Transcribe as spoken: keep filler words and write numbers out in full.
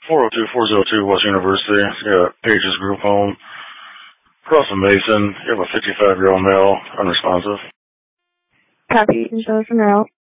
four oh two, four oh two West University. You got Pages Group Home. Across from Mason, you have a fifty-five-year-old male, unresponsive. Copy, insurance from now.